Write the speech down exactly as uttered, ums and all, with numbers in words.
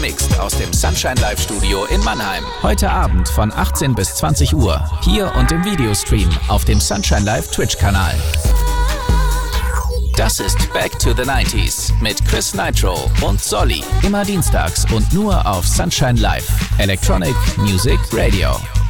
Mixed aus dem Sunshine Live Studio in Mannheim. Heute Abend von achtzehn bis zwanzig Uhr. Hier und im Videostream auf dem Sunshine Live Twitch-Kanal. Das ist Back to the nineties mit Chris Nitro und Solly. Immer dienstags und nur auf Sunshine Live. Electronic Music Radio.